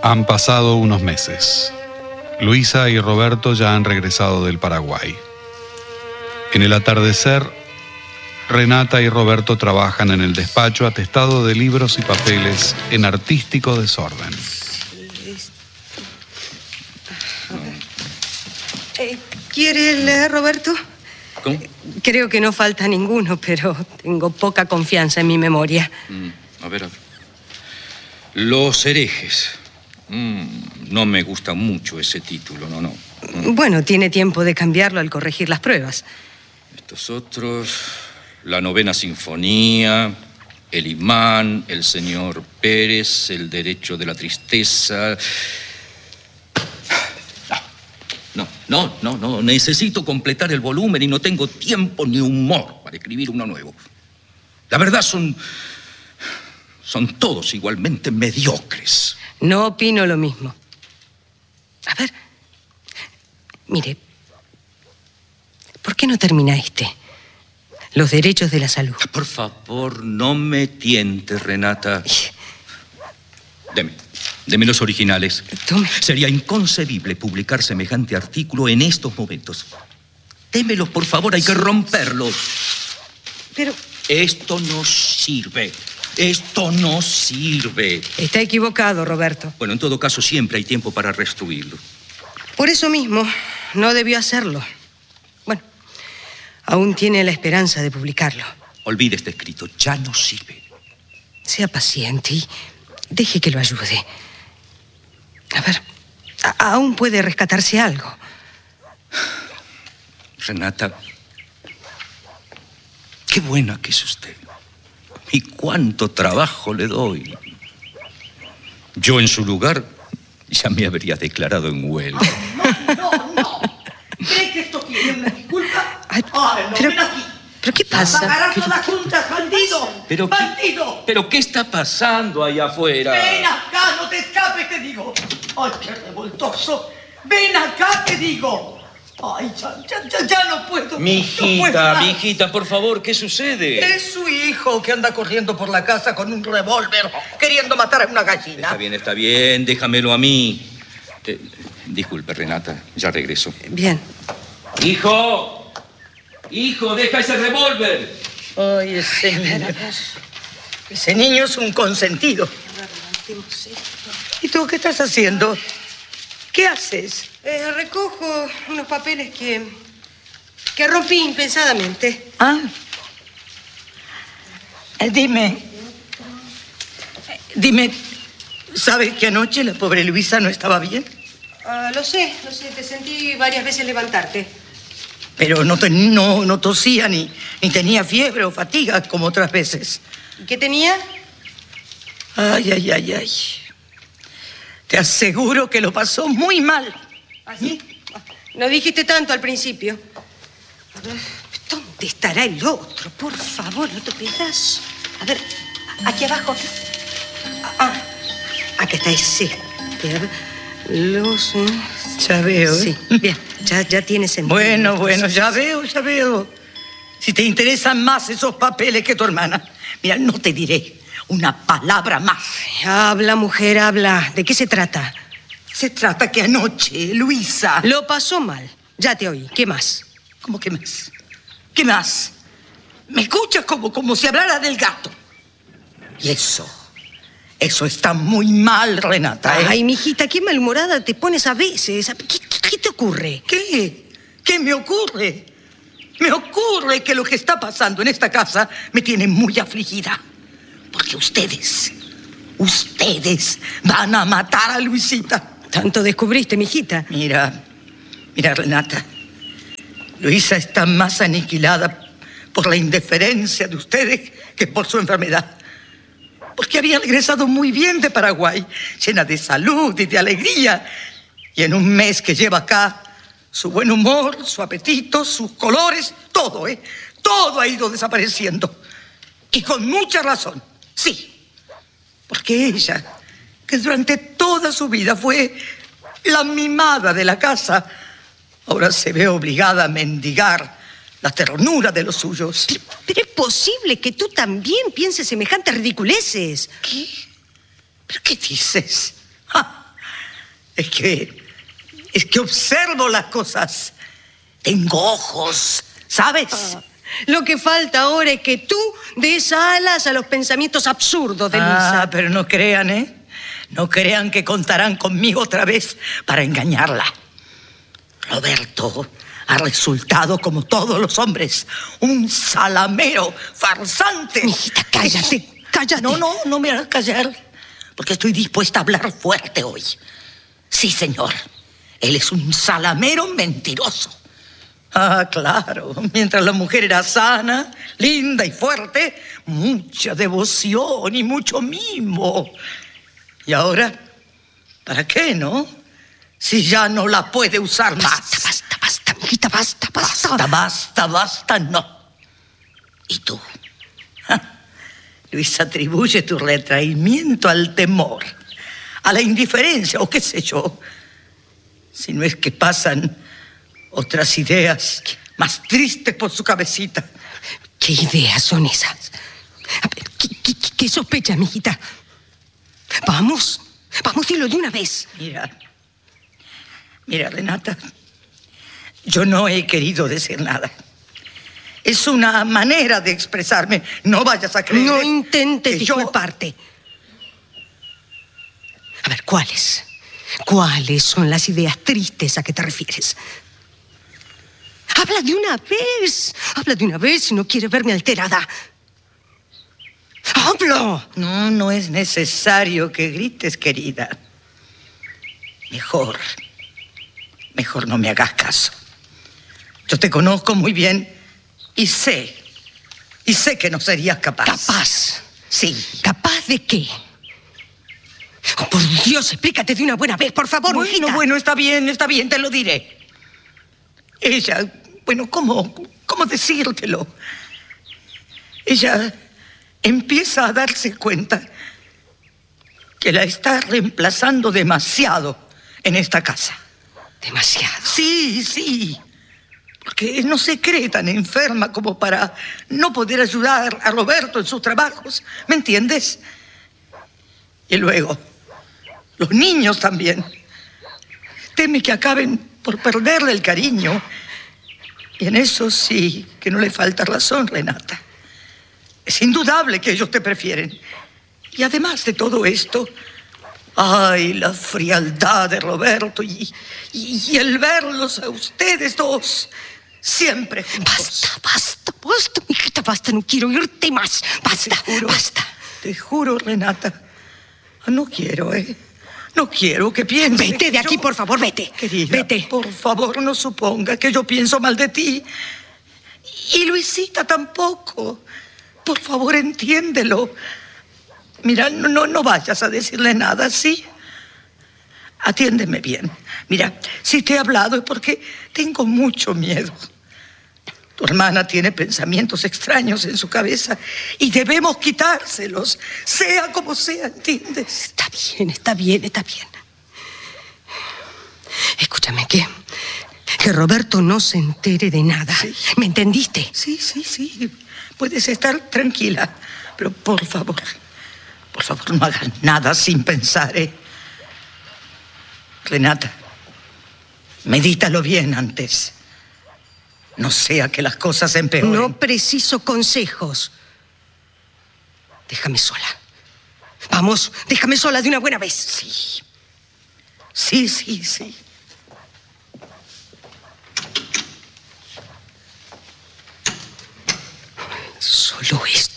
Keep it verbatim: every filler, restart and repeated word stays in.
Han pasado unos meses. Luisa y Roberto ya han regresado del Paraguay. En el atardecer, Renata y Roberto trabajan en el despacho atestado de libros y papeles en artístico desorden. ¿Quieres leer, Roberto? ¿Cómo? Creo que no falta ninguno, pero tengo poca confianza en mi memoria. Mm, a ver, a ver. Los herejes. Mm, no me gusta mucho ese título, no, no. Mm. Bueno, tiene tiempo de cambiarlo al corregir las pruebas. Estos otros... La novena sinfonía, el imán, el señor Pérez, el derecho de la tristeza... No, no, no, no. Necesito completar el volumen y no tengo tiempo ni humor para escribir uno nuevo. La verdad son... son todos igualmente mediocres. No opino lo mismo. A ver, mire, ¿por qué no termina este? Los derechos de la salud. Por favor, no me tientes, Renata. Deme, deme los originales. Tome. Sería inconcebible publicar semejante artículo en estos momentos. Démelos, por favor, hay que romperlos. Pero... Esto no sirve. Esto no sirve. Está equivocado, Roberto. Bueno, en todo caso, siempre hay tiempo para restituirlo. Por eso mismo, no debió hacerlo. Bueno, aún tiene la esperanza de publicarlo. Olvide este escrito, ya no sirve. Sea paciente y deje que lo ayude. A ver, a- aún puede rescatarse algo. Renata, qué buena que es usted. Y cuánto trabajo le doy. Yo en su lugar ya me habría declarado en huelga. No, no, no. ¿Cree que esto tiene una disculpa? Ay, Ay, no, pero- ven aquí. ¿Pero qué Las pasa? pagarás ¿Qué- todas juntas, bandido. Pero qué- bandido. ¿Pero qué está pasando ahí afuera? Ven acá, no te escapes, te digo. Ay, qué revoltoso. Ven acá, te digo. Ay, ya, ya, ya, ya no puedo. Mi no puedo hijita, más. mi hijita, por favor, ¿qué sucede? Es su hijo que anda corriendo por la casa con un revólver, queriendo matar a una gallina. Está bien, está bien, déjamelo a mí. Eh, disculpe, Renata, ya regreso. Bien. ¡Hijo! ¡Hijo, deja ese revólver! Ay, ese niño. Ese niño es un consentido. ¿Y tú qué estás haciendo? ¿Qué haces? Eh, recojo unos papeles que... que rompí impensadamente. Ah. Eh, dime. Eh, Dime, ¿sabes que anoche la pobre Luisa no estaba bien? Ah, lo sé, lo sé. Te sentí varias veces levantarte. Pero no, te- no, no tosía ni, ni tenía fiebre o fatiga como otras veces. ¿Y qué tenía? Ay, ay, ay, ay. Te aseguro que lo pasó muy mal. ¿Así? No dijiste tanto al principio. A ver, ¿dónde estará el otro? Por favor, el otro pedazo. A ver, aquí abajo. Aquí. Ah, acá está ese. A ver, los... eh, Ya veo, ¿eh? Sí, bien, ya, ya tiene sentido. Bueno, bueno, ya veo, ya veo. Si te interesan más esos papeles que tu hermana. Mira, no te diré una palabra más. Habla, mujer, habla. ¿De qué se trata? Se trata que anoche, Luisa... Lo pasó mal. Ya te oí. ¿Qué más? ¿Cómo que más? ¿Qué más? Me escuchas como, como si hablara del gato. Y eso, eso está muy mal, Renata, ¿eh? Ay, mijita, qué malhumorada te pones a veces. ¿Qué, qué- qué te ocurre? ¿Qué? ¿Qué me ocurre? Me ocurre que lo que está pasando en esta casa me tiene muy afligida. Porque ustedes, ustedes van a matar a Luisita. Tanto descubriste, mijita. Mira, mira, Renata. Luisa está más aniquilada por la indiferencia de ustedes que por su enfermedad. Porque había regresado muy bien de Paraguay, llena de salud y de alegría. Y en un mes que lleva acá, su buen humor, su apetito, sus colores, todo, ¿eh? Todo ha ido desapareciendo. Y con mucha razón, sí. Porque ella, que durante toda su vida fue la mimada de la casa, ahora se ve obligada a mendigar la ternura de los suyos. Pero, pero es posible que tú también pienses semejantes ridiculeces. ¿Qué? ¿Pero qué dices? ¡Ja! Es que... es que observo las cosas. Tengo ojos, ¿sabes? Ah, lo que falta ahora es que tú des alas a los pensamientos absurdos de Luisa. Ah, pero no crean, ¿eh? No crean que contarán conmigo otra vez para engañarla. Roberto ha resultado, como todos los hombres, un salamero farsante. Mijita, cállate, cállate. No, no, no me harás callar, porque estoy dispuesta a hablar fuerte hoy. Sí, señor. Él es un salamero mentiroso. Ah, claro. Mientras la mujer era sana, linda y fuerte, mucha devoción y mucho mimo. Y ahora, ¿para qué, no? Si ya no la puede usar más. Basta, basta, basta, mijita, basta, basta. Basta, basta, basta, no. ¿Y tú? Ja. Luis atribuye tu retraimiento al temor, a la indiferencia o qué sé yo. Si no es que pasan otras ideas más tristes por su cabecita. ¿Qué ideas son esas? A ver, ¿qué, qué, qué sospechas, mijita? Vamos, vamos, dilo de una vez. Mira, mira, Renata, yo no he querido decir nada. Es una manera de expresarme. No vayas a creer. No intentes que yo- disculparte. A ver, ¿cuáles? ¿Cuáles son las ideas tristes a que te refieres? Habla de una vez. Habla de una vez si no quieres verme alterada. ¡Hablo! No, no es necesario que grites, querida. Mejor, mejor no me hagas caso. Yo te conozco muy bien y sé, y sé que no serías capaz. ¿Capaz? Sí. ¿Capaz de qué? Oh, por Dios, explícate de una buena vez, por favor, Bueno, mijita. bueno, está bien, está bien, te lo diré. Ella, bueno, ¿cómo, cómo decírtelo? Ella empieza a darse cuenta que la está reemplazando demasiado en esta casa. Demasiado. Sí, sí. Porque no se cree tan enferma como para no poder ayudar a Roberto en sus trabajos. ¿Me entiendes? Y luego, los niños también. Teme que acaben por perderle el cariño. Y en eso sí que no le falta razón, Renata. Es indudable que ellos te prefieren. Y además de todo esto, ay, la frialdad de Roberto y, y, y el verlos a ustedes dos siempre juntos. Basta, basta, basta, mijita, basta. No quiero oírte más. Basta, Te juro, basta. Te juro, Renata. No quiero, ¿eh? No quiero que pienses. Vete de que aquí, yo- por favor, vete. Querida, Vete. por favor, no suponga que yo pienso mal de ti. Y Luisita tampoco. Por favor, entiéndelo. Mira, no, no, no vayas a decirle nada, ¿sí? Atiéndeme bien. Mira, si te he hablado es porque tengo mucho miedo. Tu hermana tiene pensamientos extraños en su cabeza y debemos quitárselos, sea como sea, ¿entiendes? Está bien, está bien, está bien. Escúchame, que, que Roberto no se entere de nada. Sí. ¿Me entendiste? Sí, sí, sí. Puedes estar tranquila, pero por favor, por favor, no hagas nada sin pensar, ¿eh? Renata, medítalo bien antes. No sea que las cosas empeoren. No preciso consejos. Déjame sola. Vamos, déjame sola de una buena vez. Sí. Sí, sí, sí. Solo esto.